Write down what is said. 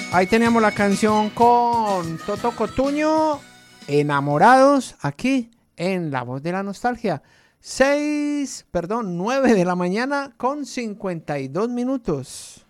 Ahí teníamos la canción con Toto Cotuño, Enamorados, aquí en La Voz de la Nostalgia. 9 de la mañana con 52 minutos.